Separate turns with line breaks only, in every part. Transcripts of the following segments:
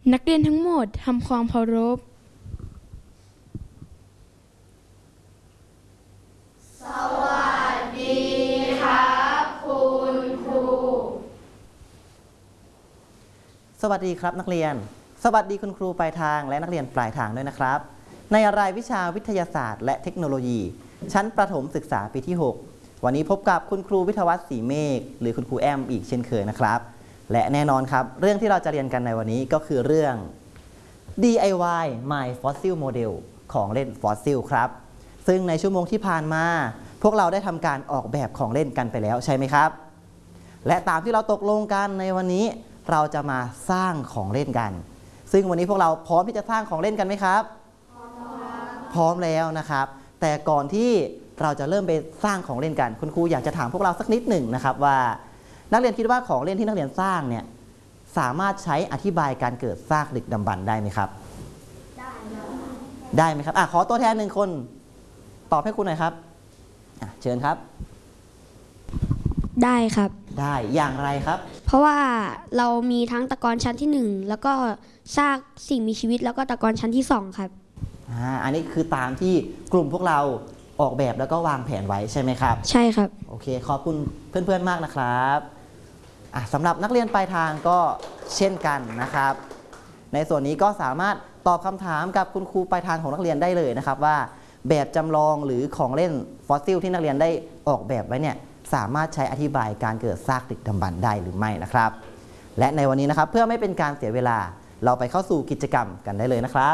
นักเรียนทั้งหมดทำความเคารพ
สวัสดีครับคุณครู
สวัสดีครับนักเรียนสวัสดีคุณครูปลายทางและนักเรียนปลายทางด้วยนะครับในรายวิชาวิทยาศาสตร์และเทคโนโลยีชั้นประถมศึกษาปีที่ 6วันนี้พบกับคุณครูวิทยาวัฒน์ศรีเมฆหรือคุณครูแอมอีกเช่นเคยนะครับและแน่นอนครับเรื่องที่เราจะเรียนกันในวันนี้ก็คือเรื่อง DIY My Fossil Model ของเล่นฟอสซิลครับซึ่งในชั่วโมงที่ผ่านมาพวกเราได้ทำการออกแบบของเล่นกันไปแล้วใช่ไหมครับและตามที่เราตกลงกันในวันนี้เราจะมาสร้างของเล่นกันซึ่งวันนี้พวกเราพร้อมที่จะสร้างของเล่นกันไหมครับพร้อมแล้วนะครับแต่ก่อนที่เราจะเริ่มไปสร้างของเล่นกันคุณครูอยากจะถามพวกเราสักนิดหนึ่งนะครับว่านักเรียนคิดว่าของเล่นที่นักเรียนสร้างเนี่ยสามารถใช้อธิบายการเกิดซากดึกดำบรรพ์ได้ไหมครับได้ไหมครับขอตัวแทนหนึ่งคนตอบให้คุณหน่อยครับเชิญครับ
ได้ครับ
ได้อย่างไรครับ
เพราะว่าเรามีทั้งตะกอนชั้นที่1แล้วก็ซากสิ่งมีชีวิตแล้วก็ตะกอนชั้นที่2ครับ
อันนี้คือตามที่กลุ่มพวกเราออกแบบแล้วก็วางแผนไว้ใช่ไหมครับ
ใช่ครับ
โอเคขอบคุณเพื่อนๆมากนะครับสำหรับนักเรียนปลายทางก็เช่นกันนะครับในส่วนนี้ก็สามารถตอบคำถามกับคุณครูปลายทางของนักเรียนได้เลยนะครับว่าแบบจำลองหรือของเล่นฟอสซิลที่นักเรียนได้ออกแบบไว้เนี่ยสามารถใช้อธิบายการเกิดซากดึกดำบรรพ์ได้หรือไม่นะครับและในวันนี้นะครับเพื่อไม่เป็นการเสียเวลาเราไปเข้าสู่กิจกรรมกันได้เลยนะครับ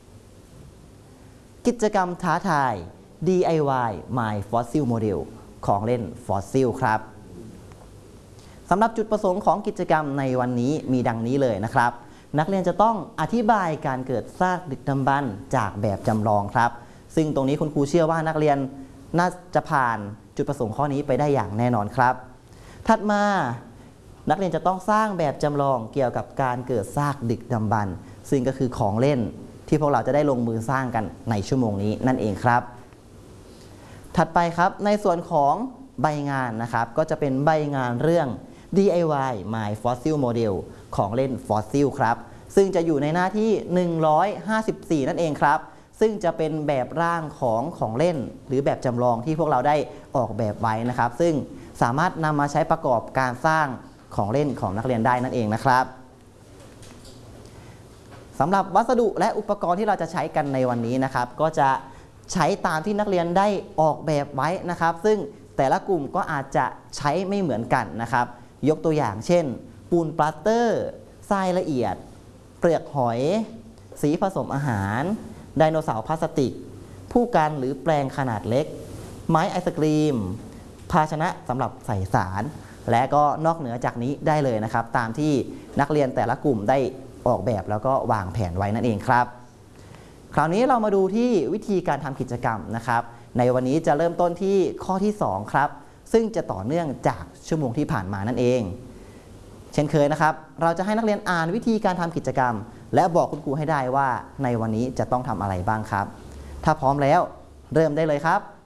กิจกรรมท้าทาย DIY My Fossil Model ของเล่นฟอสซิลครับสำหรับจุดประสงค์ของกิจกรรมในวันนี้มีดังนี้เลยนะครับนักเรียนจะต้องอธิบายการเกิดซากดึกดำบรรพ์จากแบบจำลองครับซึ่งตรงนี้คุณครูเชื่อว่านักเรียนน่าจะผ่านจุดประสงค์ข้อนี้ไปได้อย่างแน่นอนครับถัดมานักเรียนจะต้องสร้างแบบจำลองเกี่ยวกับการเกิดซากดึกดำบรรพ์ซึ่งก็คือของเล่นที่พวกเราจะได้ลงมือสร้างกันในชั่วโมงนี้นั่นเองครับถัดไปครับในส่วนของใบงานนะครับก็จะเป็นใบงานเรื่อง DIY My Fossil Model ของเล่นฟอสซิลครับซึ่งจะอยู่ในหน้าที่154นั่นเองครับซึ่งจะเป็นแบบร่างของเล่นหรือแบบจำลองที่พวกเราได้ออกแบบไว้นะครับซึ่งสามารถนำมาใช้ประกอบการสร้างของเล่นของนักเรียนได้นั่นเองนะครับสำหรับวัสดุและอุปกรณ์ที่เราจะใช้กันในวันนี้นะครับก็จะใช้ตามที่นักเรียนได้ออกแบบไว้นะครับซึ่งแต่ละกลุ่มก็อาจจะใช้ไม่เหมือนกันนะครับยกตัวอย่างเช่นปูนปลาสเตอร์ทรายละเอียดเปลือกหอยสีผสมอาหารไดโนเสาร์พลาสติกผู้กันหรือแปลงขนาดเล็กไม้ไอศกรีมภาชนะสำหรับใส่สารและก็นอกเหนือจากนี้ได้เลยนะครับตามที่นักเรียนแต่ละกลุ่มได้ออกแบบแล้วก็วางแผนไว้นั่นเองครับคราวนี้เรามาดูที่วิธีการทำกิจกรรมนะครับในวันนี้จะเริ่มต้นที่ข้อที่2ครับซึ่งจะต่อเนื่องจากชั่วโมงที่ผ่านมานั่นเองเช่นเคยนะครับเราจะให้นักเรียนอ่านวิธีการทำกิจกรรมและบอกคุณครูให้ได้ว่าในวันนี้จะต้องทำอะไรบ้างครับถ้าพร้อมแล้วเริ่มได้เลยครับ